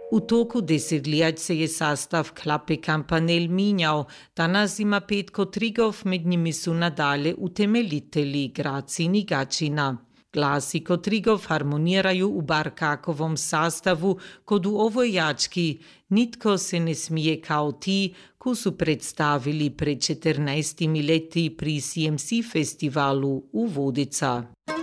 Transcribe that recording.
U toku desetljeća se je sastav Klape Kampanel minjal, danas ima 5 kotrigov, med njimi su nadalje utemeljitelji Gracin i Gačina. Glasi kotrigov harmoniraju u bar kakovom sastavu, kod u ovoj jački nitko se ne smije kao ti, ko su predstavili pred 14 leti pri CMC festivalu u Vodica.